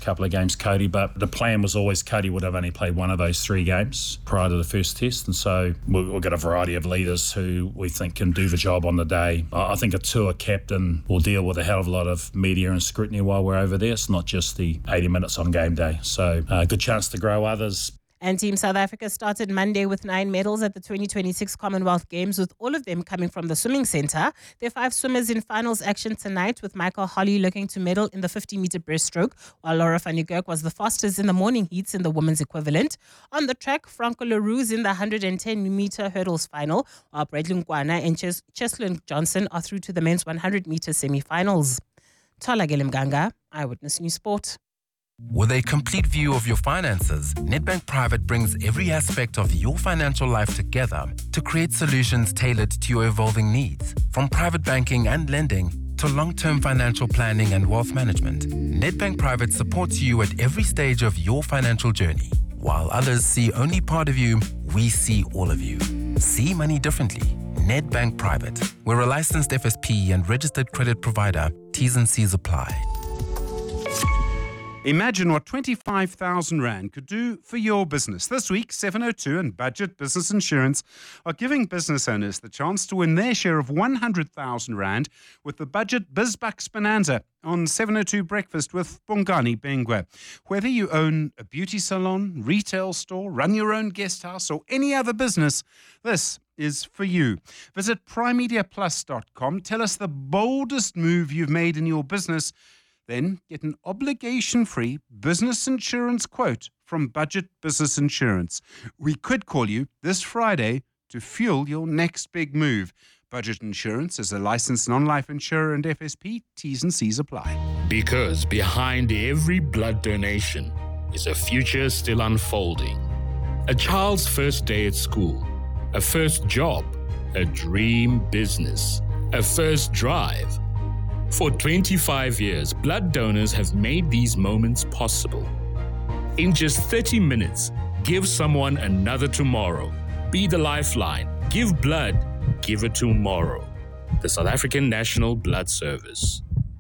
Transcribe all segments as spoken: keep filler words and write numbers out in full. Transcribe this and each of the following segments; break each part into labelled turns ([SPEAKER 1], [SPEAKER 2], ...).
[SPEAKER 1] couple of games, Cody, but the plan was always Cody would have only played one of those three games prior to the first test, and so we've got a variety of leaders who we think can do the job on the day. I think a tour captain will deal with a hell of a lot of media and scrutiny while we're over there. It's not just the eighty minutes on game day, so a uh, good chance to grow others.
[SPEAKER 2] And Team South Africa started Monday with nine medals at the twenty twenty-six Commonwealth Games, with all of them coming from the swimming centre. There are five swimmers in finals action tonight, with Michael Holly looking to medal in the fifty-metre breaststroke, while Laura van der Kerk was the fastest in the morning heats in the women's equivalent. On the track, Franco Leroux is in the one hundred ten metre hurdles final, while Bradley Nkwana and Ches- Cheslin Johnson are through to the men's one hundred metre semi-finals. Tola Gelimganga, Eyewitness News Sport.
[SPEAKER 3] With a complete view of your finances, Nedbank Private brings every aspect of your financial life together to create solutions tailored to your evolving needs. From private banking and lending to long-term financial planning and wealth management, Nedbank Private supports you at every stage of your financial journey. While others see only part of you, we see all of you. See money differently. Nedbank Private. We're a licensed F S P and registered credit provider. T's and C's apply.
[SPEAKER 4] Imagine what twenty-five thousand rand could do for your business. This week, seven oh two and Budget Business Insurance are giving business owners the chance to win their share of one hundred thousand rand with the Budget BizBucks Bonanza on seven oh two Breakfast with Bongani Bengwe. Whether you own a beauty salon, retail store, run your own guest house, or any other business, this is for you. Visit prime media plus dot com. Tell us the boldest move you've made in your business. Then get an obligation-free business insurance quote from Budget Business Insurance. We could call you this Friday to fuel your next big move. Budget Insurance is a licensed non-life insurer and F S P. T's and C's apply.
[SPEAKER 5] Because behind every blood donation is a future still unfolding. A child's first day at school, a first job, a dream business, a first drive. For twenty-five years, blood donors have made these moments possible. In just thirty minutes, give someone another tomorrow. Be the lifeline. Give blood. Give it tomorrow. The South African National Blood Service.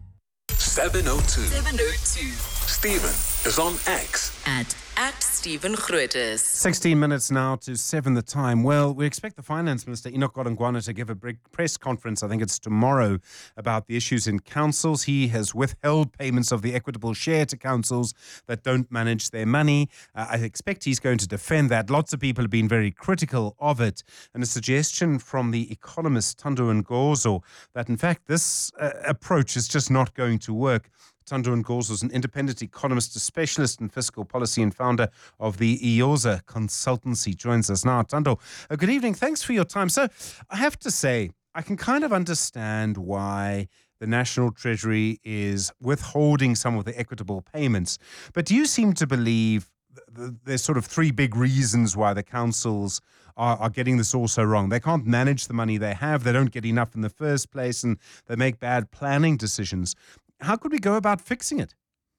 [SPEAKER 6] seven oh two.
[SPEAKER 7] seven oh two.
[SPEAKER 6] Stephen is on X.
[SPEAKER 7] At at Stephen Grootes.
[SPEAKER 4] sixteen minutes now to seven the time. Well, we expect the Finance Minister, Enoch Godongwana, to give a big press conference, I think it's tomorrow, about the issues in councils. He has withheld payments of the equitable share to councils that don't manage their money. Uh, I expect he's going to defend that. Lots of people have been very critical of it. And a suggestion from the economist Thando Ngozo that, in fact, this uh, approach is just not going to work. Thando Ngozo is an independent economist, a specialist in fiscal policy and founder of the Ioza Consultancy. Joins us now. Thando, uh, good evening. Thanks for your time. So I have to say, I can kind of understand why the National Treasury is withholding some of the equitable payments. But do you seem to believe th- there's sort of three big reasons why the councils are, are getting this all so wrong? They can't manage the money they have. They don't get enough in the first place, and they make bad planning decisions. How could we go about fixing it?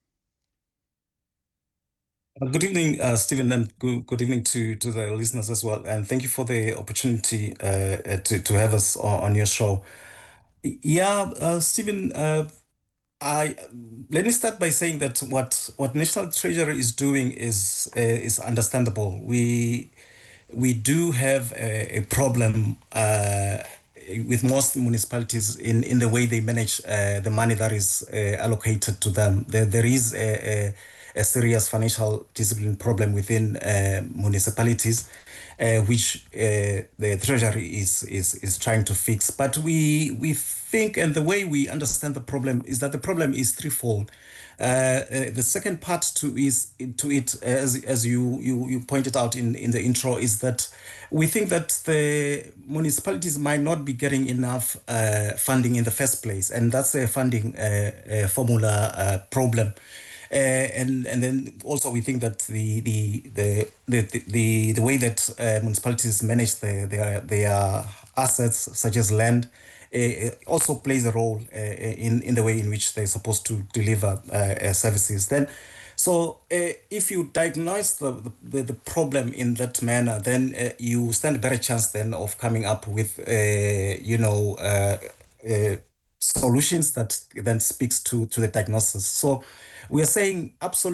[SPEAKER 8] Good evening, uh, Stephen, and good, good evening to, to the listeners as well. And thank you for the opportunity uh, to, to have us on, on your show. Yeah, uh, Stephen, uh, I let me start by saying that what, what National Treasury is doing is uh, is understandable. We we do have a, a problem uh, with most municipalities in, in the way they manage uh, the money that is uh, allocated to them. There, there is a, a, a serious financial discipline problem within uh, municipalities, uh, which uh, the Treasury is, is is trying to fix. But we we think, and the way we understand the problem is that the problem is threefold. Uh, uh, the second part to is to it, as as you, you you pointed out in, in the intro, is that we think that the municipalities might not be getting enough uh, funding in the first place, and that's a funding uh, uh, formula uh, problem. Uh, and and then also we think that the the the the the, the way that uh, municipalities manage their their their assets, such as land, Uh, also plays a role uh, in, in the way in which they're supposed to deliver uh, uh, services. Then, so uh, if you diagnose the, the, the problem in that manner, then uh, you stand a better chance then of coming up with, uh, you know, uh, uh, solutions that then speaks to, to the diagnosis. So we are saying absolutely